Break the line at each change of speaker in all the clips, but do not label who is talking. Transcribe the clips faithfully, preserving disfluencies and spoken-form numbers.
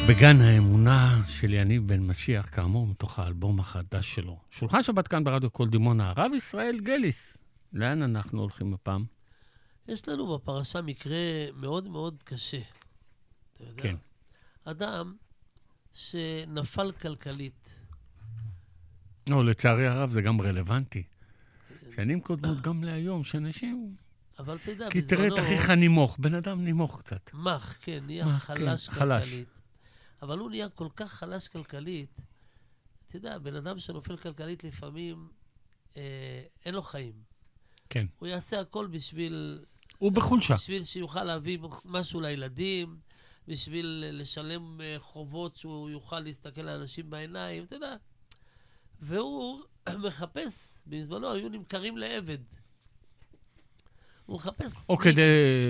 בגן האמונה של יניב בן משיח, כאמור, מתוך האלבום החדש שלו. שולחן שבת כאן ברדיו קול דימונה, הרב ישראל גליס. לאן אנחנו הולכים הפעם?
יש לנו בפרשה מקרה מאוד מאוד קשה. אתה יודע?
כן.
אדם שנפל כלכלית.
לא, לצערי הרב זה גם רלוונטי. שנים קודמות גם להיום, שאנשים...
אבל אתה יודע,
כי תראה את אחיך נימוך, בן אדם נימוך קצת.
מח, כן, נהיה
מח,
חלש
כן, חלש.
כלכלית. אבל הוא נהיה כל כך חלש כלכלית, אתה יודע, בן אדם שנופל כלכלית לפעמים, אה, אין לו חיים.
כן.
הוא יעשה הכל בשביל...
הוא בחולשה.
בשביל שיוכל להביא משהו לילדים, בשביל לשלם חובות שהוא יוכל להסתכל לאנשים בעיניים, אתה יודע. והוא מחפש, בזמנו היו נמכרים לעבד. הוא מחפש...
או כדי,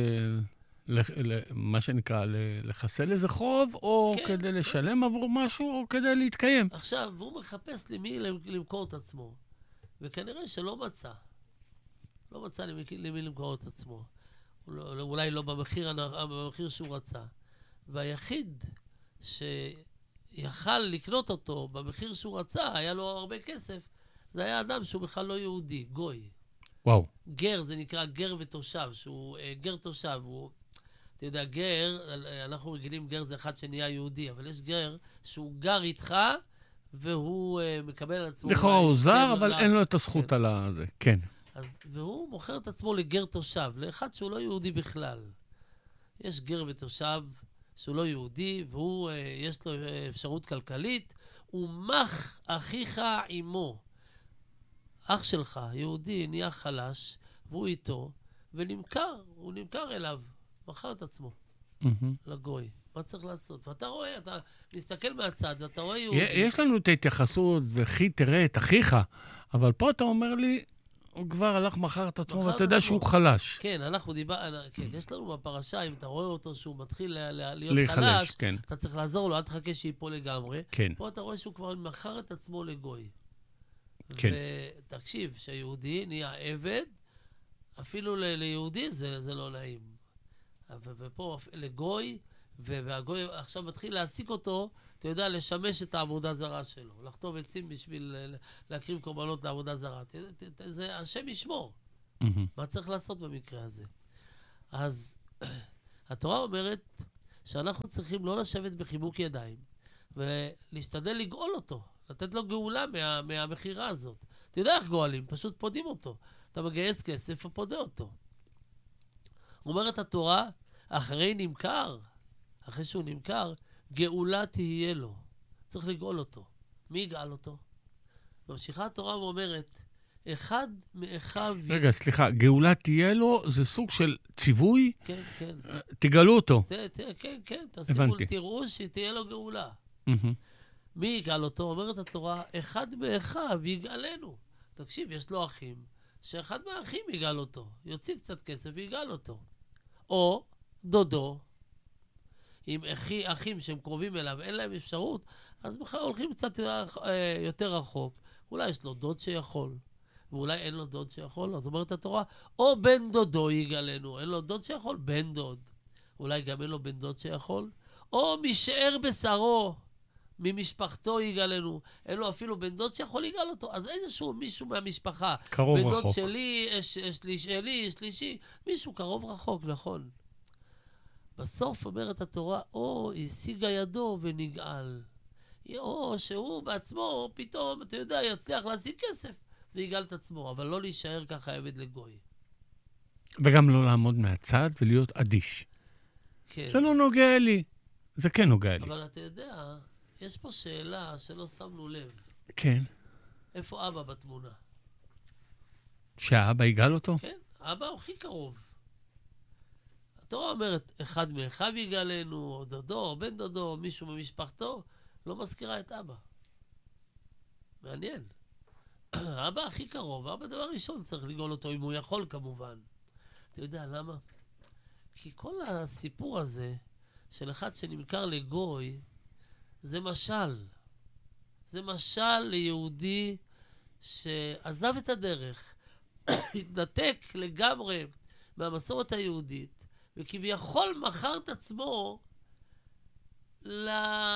מה שנקרא, לחסל איזה חוב, או כדי לשלם עבור משהו, או כדי להתקיים.
עכשיו, הוא מחפש למי למכור את עצמו. וכנראה שלא מצא. לא מצא למי למכור את עצמו. אולי לא במחיר, במחיר שהוא רצה. והיחיד שיכל לקנות אותו במחיר שהוא רצה, היה לו הרבה כסף, זה היה אדם שהוא בכלל לא יהודי, גוי.
וואו.
גר, זה נקרא גר ותושב, שהוא גר תושב, הוא, אתה יודע, גר, אנחנו רגילים גר זה אחד שנהיה יהודי, אבל יש גר שהוא גר איתך, והוא uh, מקבל על עצמו...
לכאורה הוא זר, אבל
לה...
אין לו את הזכות
כן.
על זה, כן.
אז, והוא מוכר את עצמו לגר תושב, לאחד שהוא לא יהודי בכלל. יש גר ותושב שהוא לא יהודי, והוא, uh, יש לו uh, אפשרות כלכלית, ומח אחיך עמו. אח שלך, יהודי, נהיה חלש, והוא איתו, ונמכר, הוא נמכר אליו, מכר את עצמו, mm-hmm. לגוי. מה צריך לעשות? ואתה רואה, אתה מסתכל מהצד, ואתה רואה יהודי.
יש לנו את ההתייחסות, וכי תראה את אחיך, אבל פה אתה אומר לי, הוא כבר הלך מכר את עצמו, ואתה יודע שהוא חלש.
כן, אנחנו דיברנו, כן, יש לנו בפרשה, אם אתה רואה אותו שהוא מתחיל להיות
להיחלש,
חלש,
כן.
אתה צריך לעזור לו, אל תחכה שיפול לגמרי.
כן.
פה אתה רואה שהוא כבר מכר את עצמו לגוי.
כן.
ותקשיב, שהיהודי נהיה עבד, אפילו ל- ליהודי זה, זה לא נעים. ו- ופה לגוי, ו- והגוי עכשיו מתחיל להעסיק אותו, אתה יודע, לשמש את העבודה זרה שלו. לחטוב עצים בשביל להקריב קורבנות לעבודה זרה. ת- ת- ת- זה השם ישמור. Mm-hmm. מה צריך לעשות במקרה הזה? אז התורה אומרת שאנחנו צריכים לא לשבת בחיבוק ידיים, ולהשתדל לגאול אותו. לתת לו גאולה מה, מהמחירה הזאת. אתה יודע איך גואלים? פשוט פודים אותו. אתה מגייס כסף ופודה אותו. אומרת התורה, אחרי נמכר, אחרי שהוא נמכר, גאולה תהיה לו. צריך לגאול אותו. מי יגאל אותו? ממשיכה התורה ואומרת, אחד מאחיו...
רגע, סליחה, גאולה תהיה לו, זה סוג של ציווי?
כן, כן.
תגלו אותו.
ת, ת, כן, כן.
הבנתי.
תראו שתהיה לו גאולה.
Mm-hmm.
מי יגאל אותו? אומרת התורה, אחד מאחיו יגאלנו. תקשיב, יש לו אחים, שאחד מהאחים יגאל אותו. יוציא קצת כסף ויגאל אותו. או דודו, עם אחי, אחים שהם קרובים אליו, אין להם אפשרות, אז בכלל הולכים קצת יותר רחוק. אולי יש לו דוד שיכול, ואולי אין לו דוד שיכול. אז אומרת התורה, או בן דודו יגאלנו. אין לו דוד שיכול? בן דוד. אולי גם אין לו בן דוד שיכול? או משאר בשרו. ממשפחתו יגאלנו, אין לו אפילו בן דוד שיכול לגאל אותו, אז איזשהו מישהו מהמשפחה,
קרוב
בן
רחוק.
דוד שלי, שלי, שלישי, מישהו קרוב רחוק, נכון. בסוף אומרת התורה, או השיגה ידו ונגאל, או שהוא בעצמו פתאום, אתה יודע, יצליח להשיג כסף ויגאל את עצמו, אבל לא להישאר ככה עבד לגוי.
וגם לא לעמוד מהצד ולהיות אדיש.
כן.
זה לא נוגע לי, זה כן נוגע לי.
אבל אתה יודע... יש פה שאלה שלא שמנו לב.
כן.
איפה אבא בתמונה?
שהאבא יגאל אותו?
כן, אבא הוא הכי קרוב. התורה אומרת, אחד מאחיו יגאלנו, או דודו, או בן דודו, או מישהו ממשפחתו, לא מזכירה את אבא. מעניין. אבא הכי קרוב, אבא דבר ראשון צריך לגאול אותו, אם הוא יכול כמובן. אתה יודע למה? כי כל הסיפור הזה, של אחד שנמכר לגוי, זה משל. זה משל ליהודי שעזב את הדרך, התנתק לגמרי מהמסורת היהודית, וכביכול מכר את עצמו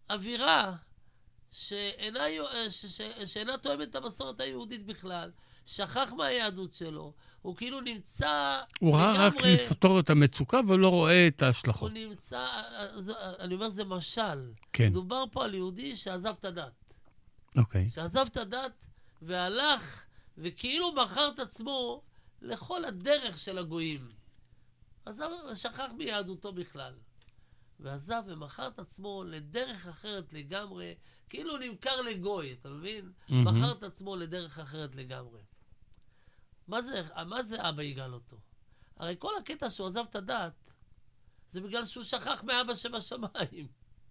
אווירה שאינה, ש, ש, שאינה תואמת את המסורת היהודית בכלל, שכח מהיהדות שלו, הוא כאילו נמצא
הוא ראה רק לפתור את המצוקה ולא רואה את ההשלכות.
הוא נמצא, אני אומר זה משל,
כן.
דובר פה על יהודי שעזב את הדת.
אוקיי.
שעזב את הדת והלך וכאילו מכר את עצמו לכל הדרך של הגויים. עזב, שכח מיהדותו בכלל. ועזב ומכר את עצמו לדרך אחרת לגמרי, כאילו נמכר לגוי, אתה מבין? Mm-hmm. מכר את עצמו לדרך אחרת לגמרי. מה זה, מה זה אבא יגאל אותו? הרי כל הקטע שהוא עזב את הדת, זה בגלל שהוא שכח מאבא שבשמיים.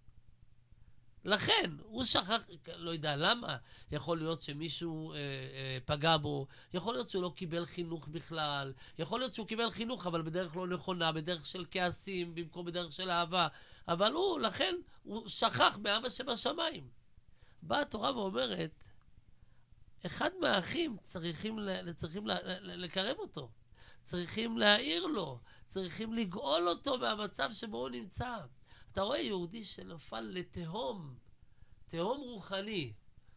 לכן, הוא שכח, לא יודע למה, יכול להיות שמישהו אה, אה, פגע בו, יכול להיות שהוא לא קיבל חינוך בכלל, יכול להיות שהוא קיבל חינוך, אבל בדרך לא נכונה, בדרך של כעסים, במקום בדרך של אהבה, אבל הוא, לכן, הוא שכח מאבא שבשמיים. באה התורה ואומרת, אחד מהאחים צריכים, צריכים לקרב אותו, צריכים להעיר לו, צריכים לגאול אותו מהמצב שבו הוא נמצא. אתה רואה יהודי שנפל לתהום, תהום רוחני.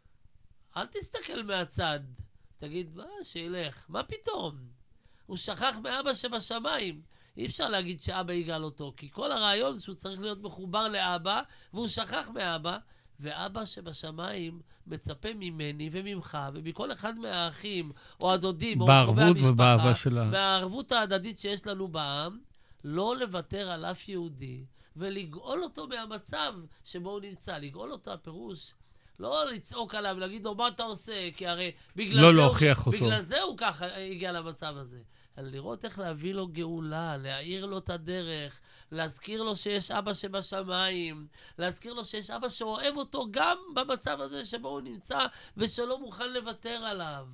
אל תסתכל מהצד, תגיד, מה, שילך, מה פתאום? הוא שכח מאבא שבשמיים. אי אפשר להגיד שאבא יגאל אותו, כי כל הרעיון שהוא צריך להיות מחובר לאבא, והוא שכח מאבא, ואבא שבשמיים מצפה ממני וממך, ומכל אחד מהאחים, או הדודים, או
בערבות ובאהבה שלה.
מהערבות ההדדית שיש לנו בעם, לא לוותר על אף יהודי, ולגאול אותו מהמצב שבו הוא נמצא. לגאול אותו הפירוש, לא לצעוק עליו ולהגיד לו מה אתה עושה, כי הרי בגלל,
לא
זה,
להוכיח
הוא,
אותו.
בגלל זה הוא ככה הגיע למצב הזה. אלא לראות איך להביא לו גאולה, להאיר לו את הדרך, להזכיר לו שיש אבא שבשמיים, להזכיר לו שיש אבא שאוהב אותו גם במצב הזה שבו הוא נמצא, ושלא מוכן לוותר עליו.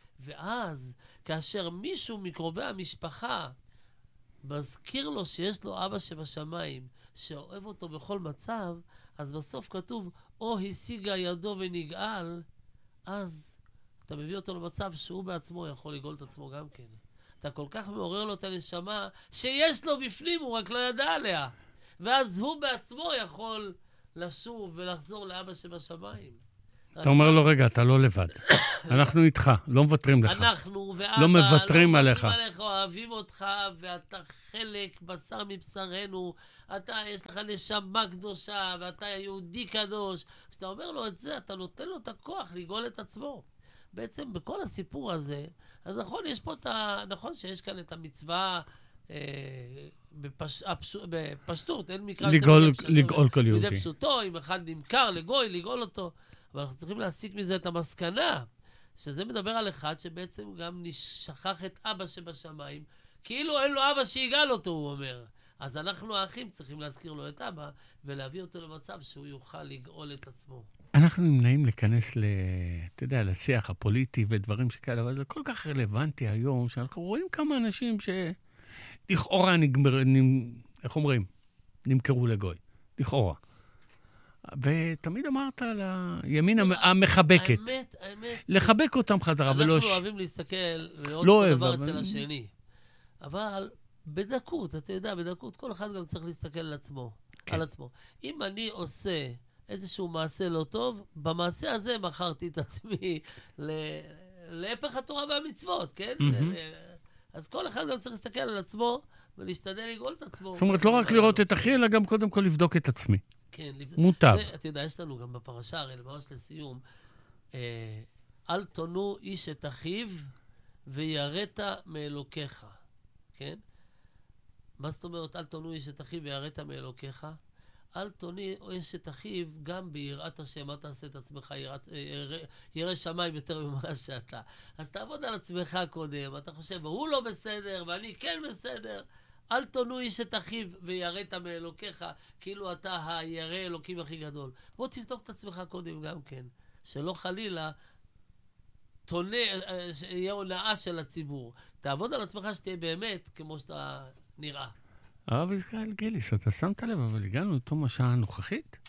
ואז, כאשר מישהו מקרובי המשפחה מזכיר לו שיש לו אבא שבשמיים, שאוהב אותו בכל מצב, אז בסוף כתוב, או השיגה ידו ונגאל, אז אתה מביא אותו למצב שהוא בעצמו יכול לגאול את עצמו גם כן. אתה כל כך מעורר לו את הנשמה, שיש לו בפנים, הוא רק לא ידע עליה. ואז הוא בעצמו יכול לשוב ולחזור לאבא שבשמיים.
אתה אומר לו, רגע, אתה לא לבד. אנחנו איתך, לא מוותרים לך.
אנחנו ואבא,
לא מוותרים עליך.
לא מוותרים עליך, אוהבים אותך, ואתה חלק בשר מבשרנו. אתה, יש לך נשמה קדושה, ואתה יהודי קדוש. כשאתה אומר לו את זה, אתה נותן לו את הכוח לגאול את עצמו. בעצם בכל הסיפור הזה, אז נכון, יש פה את ה... נכון שיש כאן את המצווה אה, בפש... הפש... בפשטות, אין מקרא...
לגאול, לגאול כל יהודי.
בידי פשוטו, אם אחד נמכר לגוי, לגאול אותו. אבל אנחנו צריכים להסיק מזה את המסקנה, שזה מדבר על אחד שבעצם גם נשכח את אבא שבשמיים, כאילו אין לו אבא שיגאל אותו, הוא אומר. אז אנחנו האחים צריכים להזכיר לו את אבא, ולהביא אותו למצב שהוא יוכל לגאול את עצמו.
אנחנו נמנעים להיכנס ל... אתה יודע, לשיח הפוליטי ודברים שכאלה, אבל זה כל כך רלוונטי היום, שאנחנו רואים כמה אנשים שלכאורה נגמר... נמ... איך אומרים? נמכרו לגוי. לכאורה. ותמיד אמרת על הימין המחבקת.
האמת, האמת.
לחבק אותם חזרה.
אנחנו
ולא...
אוהבים להסתכל ולראות
לא
את הדבר
אוהב,
אצל
אבל...
השני. אבל בדקות, אתה יודע, בדקות, כל אחד גם צריך להסתכל על עצמו. כן. על עצמו. אם אני עושה איזשהו מעשה לא טוב, במעשה הזה מכרתי את עצמי להפך התורה והמצוות, כן? אז כל אחד גם צריך להסתכל על עצמו ולהשתדל לגאול את עצמו.
זאת אומרת, לא רק לראות את אחי, אלא גם קודם כל לבדוק את עצמי.
כן.
מוטב.
זה, אתה יודע, יש לנו גם בפרשה, הרי ממש לסיום, אה, אל תונו איש את אחיו ויראת מאלוקיך. כן? מה זאת אומרת, אל תונו איש את אחיו ויראת מאלוקיך? אל תוני איש את אחיו גם ביראת השם, מה תעשה את עצמך, יראת, ירא, ירא שמיים יותר ממה שאתה. אז תעבוד על עצמך קודם, אתה חושב, הוא לא בסדר ואני כן בסדר. אל תונו איש את אחיו ויראת מאלוקיך, כאילו אתה הירא אלוקים הכי גדול. בוא תבדוק את עצמך קודם גם כן, שלא חלילה תונה, יהיה הונאה של הציבור. תעבוד על עצמך שתהיה באמת כמו שאתה נראה.
הרב יגאל גליס, אתה שמת לב, אבל הגענו לתום השעה הנוכחית?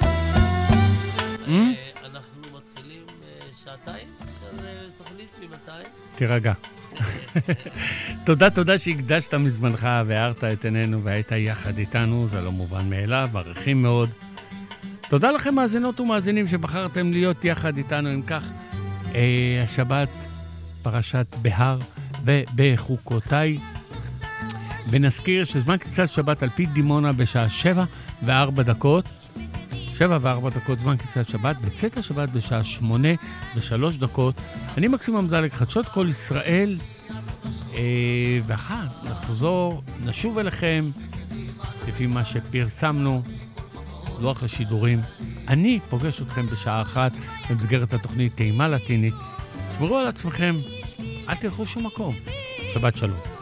אנחנו מתחילים שעתיים של תוכנית ממתי?
תירגע. תודה, תודה שהקדשת מזמנך והארת את עינינו והיית יחד איתנו, זה לא מובן מאליו, מעריכים מאוד. תודה לכם מאזינות ומאזינים שבחרתם להיות יחד איתנו. אם כך, אה, השבת פרשת בהר ובחוקותיי. ונזכיר שזמן כניסת שבת על פי דימונה בשעה שבע וארבע דקות. שבע וארבע דקות זמן כניסת שבת, וצאת השבת בשעה שמונה ושלוש דקות. אני מקסימום זלג, חדשות כל ישראל, אה, ואחר נחזור, נשוב אליכם לפי מה שפרסמנו, לוח השידורים. אני פוגש אתכם בשעה אחת במסגרת התוכנית טעימה לטינית. שמרו על עצמכם, אל תלכו שום מקום. שבת שלום.